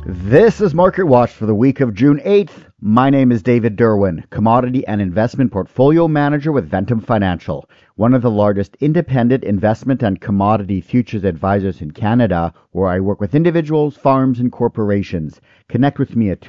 This is Market Watch for the week of June 8th. My name is David Derwin, Commodity and Investment Portfolio Manager with Ventum Financial, one of the largest independent investment and commodity futures advisors in Canada, where I work with individuals, farms, and corporations. Connect with me at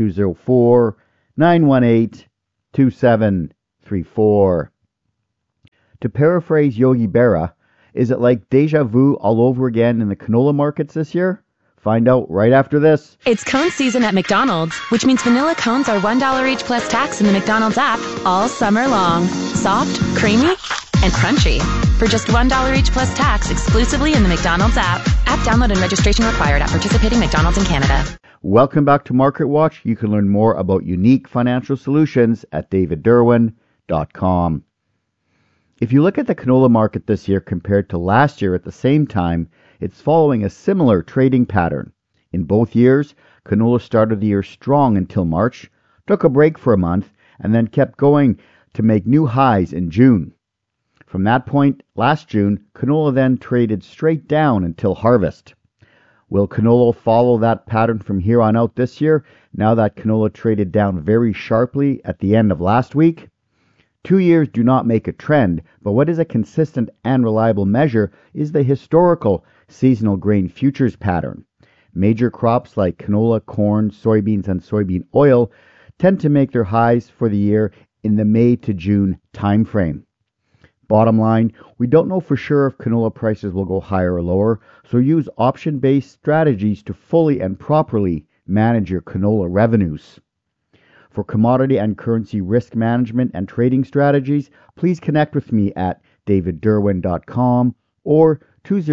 204-918-2734. To paraphrase Yogi Berra, is it like deja vu all over again in the canola markets this year? Find out right after this. It's cone season at McDonald's, which means vanilla cones are $1 each plus tax in the McDonald's app all summer long. Soft, creamy, and crunchy. For just $1 each plus tax exclusively in the McDonald's app. App download and registration required at participating McDonald's in Canada. Welcome back to Market Watch. You can learn more about unique financial solutions at davidderwin.com. If you look at the canola market this year compared to last year at the same time, it's following a similar trading pattern. In both years, canola started the year strong until March, took a break for a month, and then kept going to make new highs in June. From that point, last June, canola then traded straight down until harvest. Will canola follow that pattern from here on out this year, now that canola traded down very sharply at the end of last week? 2 years do not make a trend, but what is a consistent and reliable measure is the historical seasonal grain futures pattern. Major crops like canola, corn, soybeans, and soybean oil tend to make their highs for the year in the May to June timeframe. Bottom line, we don't know for sure if canola prices will go higher or lower, so use option-based strategies to fully and properly manage your canola revenues. For commodity and currency risk management and trading strategies, please connect with me at davidderwin.com or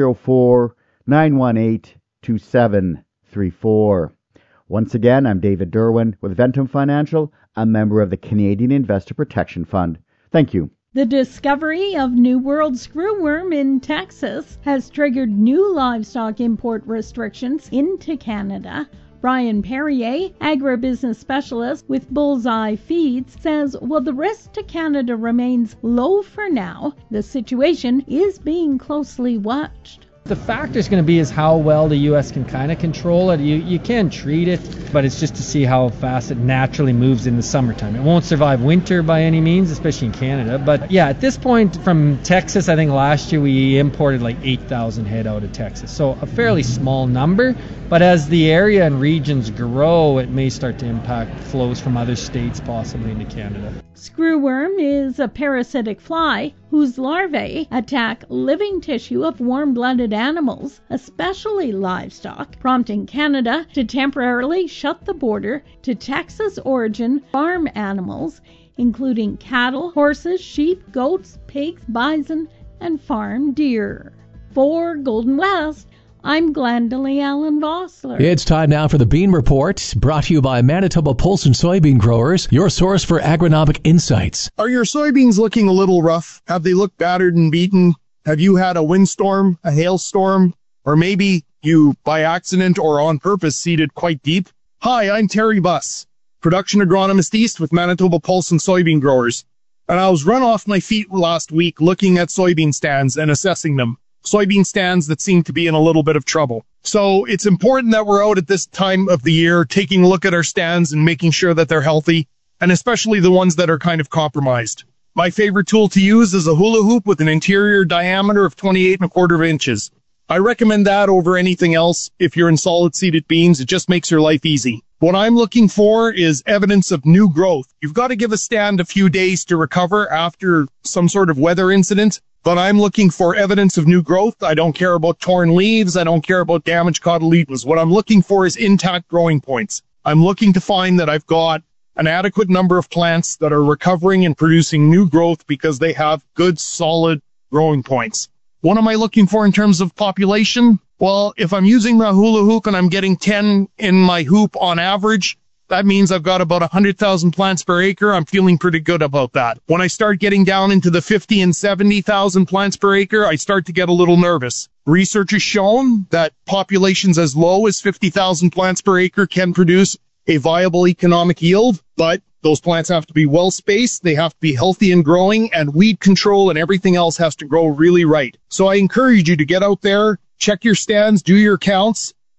204-918-2734. Once again, I'm David Derwin with Ventum Financial, a member of the Canadian Investor Protection Fund. Thank you. The discovery of New World screwworm in Texas has triggered new livestock import restrictions into Canada. Brian Perrier, agribusiness specialist with Bullseye Feeds, says while the risk to Canada remains low for now, the situation is being closely watched. The factor is going to be is how well the U.S. can kind of control it. You can treat it, but it's just to see how fast it naturally moves in the summertime. It won't survive winter by any means, especially in Canada. But yeah, at this point from Texas, I think last year we imported like 8,000 head out of Texas. So a fairly small number, but as the area and regions grow, it may start to impact flows from other states possibly into Canada. Screwworm is a parasitic fly whose larvae attack living tissue of warm-blooded animals, especially livestock, prompting Canada to temporarily shut the border to Texas-origin farm animals, including cattle, horses, sheep, goats, pigs, bison, and farm deer. For Golden West, I'm Glendalee Allen Vossler. It's time now for the Bean Report, brought to you by Manitoba Pulse and Soybean Growers, your source for agronomic insights. Are your soybeans looking a little rough? Have they looked battered and beaten? Have you had a windstorm, a hailstorm, or maybe you, by accident or on purpose, seeded quite deep? Hi, I'm Terry Buss, production agronomist east with Manitoba Pulse and Soybean Growers, and I was run off my feet last week looking at soybean stands and assessing them. Soybean stands that seem to be in a little bit of trouble. So it's important that we're out at this time of the year taking a look at our stands and making sure that they're healthy, and especially the ones that are kind of compromised. My favorite tool to use is a hula hoop with an interior diameter of 28¼ inches. I recommend that over anything else. If you're in solid seeded beans, it just makes your life easy. What I'm looking for is evidence of new growth. You've got to give a stand a few days to recover after some sort of weather incident. But I'm looking for evidence of new growth. I don't care about torn leaves. I don't care about damaged cotyledons. What I'm looking for is intact growing points. I'm looking to find that I've got an adequate number of plants that are recovering and producing new growth because they have good, solid growing points. What am I looking for in terms of population? Well, if I'm using my hula hoop and I'm getting 10 in my hoop on average, that means I've got about 100,000 plants per acre. I'm feeling pretty good about that. When I start getting down into the 50 and 70,000 plants per acre, I start to get a little nervous. Research has shown that populations as low as 50,000 plants per acre can produce a viable economic yield, but those plants have to be well spaced, they have to be healthy and growing, and weed control and everything else has to grow really right. So I encourage you to get out there, check your stands, do your counts,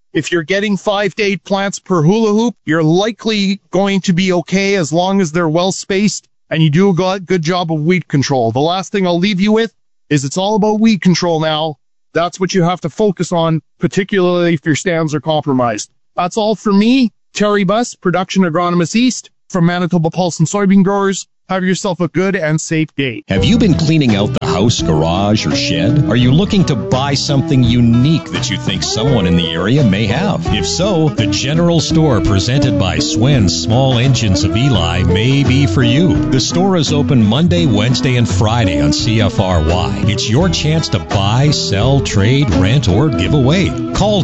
If you're getting 5 to 8 plants per hula hoop, you're likely going to be okay as long as they're well spaced and you do a good job of weed control. The last thing I'll leave you with is it's all about weed control now. That's what you have to focus on, particularly if your stands are compromised. That's all for me, Terry Buss, Production Agronomist East, from Manitoba Pulse and Soybean Growers. Have yourself a good and safe day. Have you been cleaning out the house, garage, or shed? Are you looking to buy something unique that you think someone in the area may have? If so, the General Store presented by Swen's Small Engines of Eli may be for you. The store is open Monday, Wednesday, and Friday on CFRY. It's your chance to buy, sell, trade, rent, or give away. Call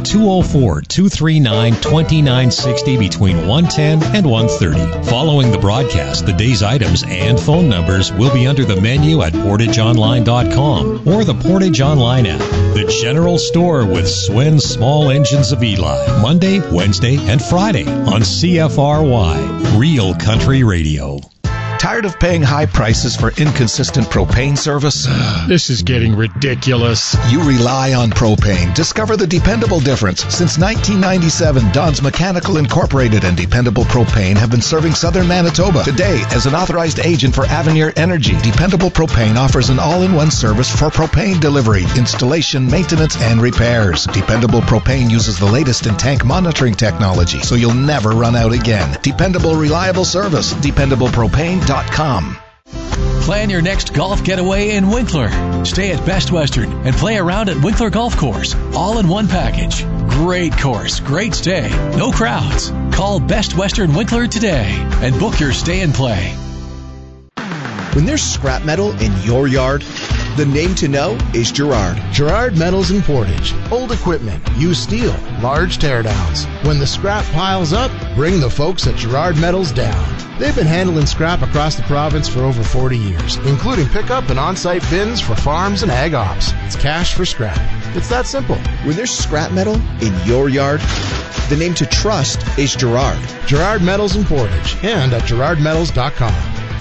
204-239-2960 between 1:10 and 1:30. Following the broadcast, the day's items and phone numbers will be under the menu at PortageOnline.com or the Portage Online app. The General Store with Swen's Small Engines of Eli. Monday, Wednesday, and Friday on CFRY. Real Country Radio. Tired of paying high prices for inconsistent propane service? This is getting ridiculous. You rely on propane. Discover the dependable difference. Since 1997, Don's Mechanical Incorporated and Dependable Propane have been serving southern Manitoba. Today, as an authorized agent for Avenir Energy, Dependable Propane offers an all-in-one service for propane delivery, installation, maintenance, and repairs. Dependable Propane uses the latest in tank monitoring technology, so you'll never run out again. Dependable, reliable service. DependablePropane.com. Plan your next golf getaway in Winkler. Stay at Best Western and play around at Winkler Golf Course. All in one package. Great course, great stay, no crowds. Call Best Western Winkler today and book your stay and play. When there's scrap metal in your yard, the name to know is Girard. Girard Metals in Portage. Old equipment, used steel, large teardowns. When the scrap piles up, bring the folks at Girard Metals down. They've been handling scrap across the province for over 40 years, including pickup and on-site bins for farms and ag ops. It's cash for scrap. It's that simple. When there's scrap metal in your yard, the name to trust is Girard. Girard Metals in Portage and at GirardMetals.com.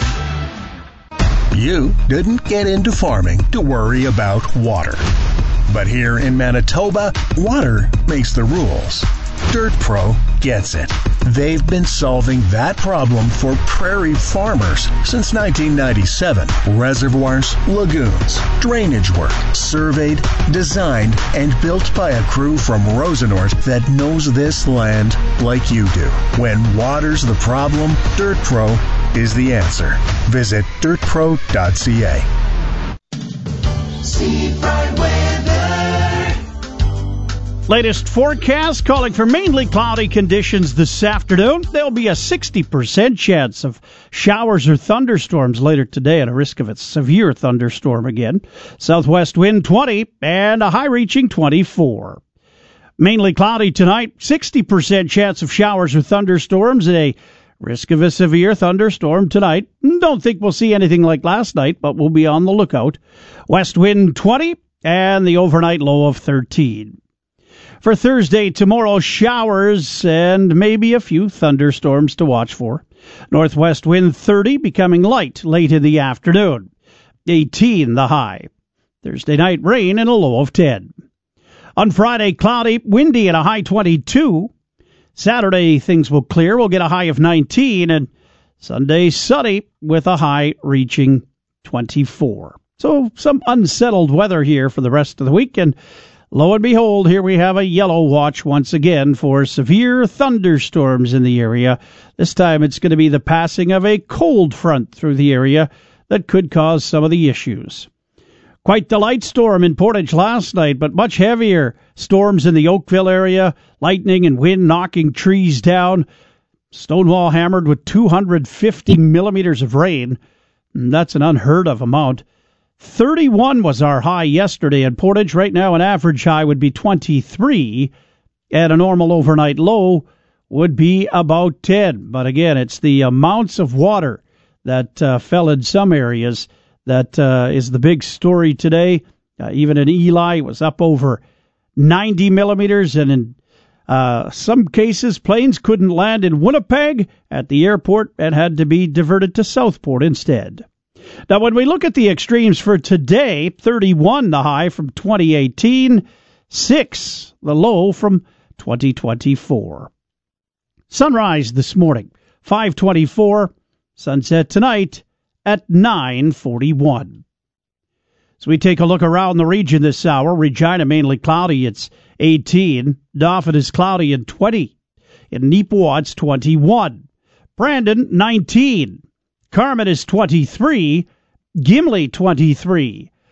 You didn't get into farming to worry about water. But here in Manitoba, water makes the rules. Dirt Pro gets it. They've been solving that problem for prairie farmers since 1997. Reservoirs, lagoons, drainage work, surveyed, designed, and built by a crew from Rosenort that knows this land like you do. When water's the problem, Dirt Pro is the answer. Visit dirtpro.ca. Seafront weather. Latest forecast calling for mainly cloudy conditions this afternoon. There'll be a 60% chance of showers or thunderstorms later today and a risk of a severe thunderstorm again. Southwest wind 20 and a high reaching 24. Mainly cloudy tonight, 60% chance of showers or thunderstorms and a risk of a severe thunderstorm tonight. Don't think we'll see anything like last night, but we'll be on the lookout. West wind 20 and the overnight low of 13. For Thursday, tomorrow, showers and maybe a few thunderstorms to watch for. Northwest wind 30, becoming light late in the afternoon. 18 the high. Thursday night, rain and a low of 10. On Friday, cloudy, windy and a high 22. Saturday, things will clear. We'll get a high of 19. And Sunday, sunny with a high reaching 24. So some unsettled weather here for the rest of the week. And lo and behold, here we have a yellow watch once again for severe thunderstorms in the area. This time it's going to be the passing of a cold front through the area that could cause some of the issues. Quite the light storm in Portage last night, but much heavier storms in the Oakville area, lightning and wind knocking trees down. Stonewall hammered with 250 millimeters of rain. That's an unheard of amount. 31 was our high yesterday in Portage. Right now, an average high would be 23, and a normal overnight low would be about 10. But again, it's the amounts of water that fell in some areas that is the big story today. Even in Eli, it was up over 90 millimeters, and in some cases, planes couldn't land in Winnipeg at the airport and had to be diverted to Southport instead. Now, when we look at the extremes for today, 31 the high from 2018, 6 the low from 2024. Sunrise this morning, 5:24. Sunset tonight at 9:41. As we take a look around the region this hour, Regina mainly cloudy, it's 18. Dauphin is cloudy and 20. In Neepawa, it's 21. Brandon, 19. Carmen is 23. Gimli, 23.